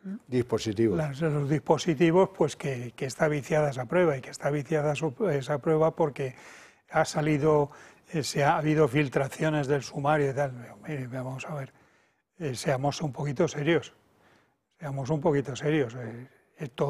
dispositivos. Los dispositivos, pues que está viciada esa prueba, y que está viciada esa prueba porque ha salido, ha habido filtraciones del sumario y tal. Mire, vamos a ver, seamos un poquito serios, todo